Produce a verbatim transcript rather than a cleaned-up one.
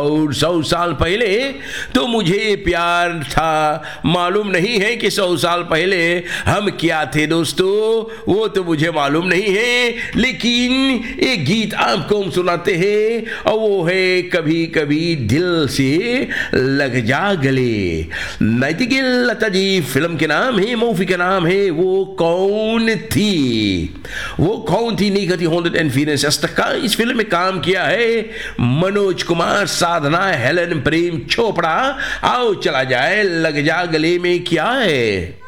और सौ साल पहले तो मुझे प्यार था, मालूम नहीं है कि सौ साल पहले हम क्या थे दोस्तों, वो तो मुझे मालूम नहीं है, लेकिन एक गीत आपको हम सुनाते हैं और वो है कभी कभी दिल से लग जा गले। नाइटिंगेल लता जी फिल्म के नाम है, मूवी का नाम है वो कौन थी। वो कौन थी नहीं कहती हॉन्टेड एंड फीनेस का इस फिल्म में काम किया है मनोज कुमार, साधना, हेलन, प्रेम चोपड़ा। आओ चला जाए लग जा गले में क्या है।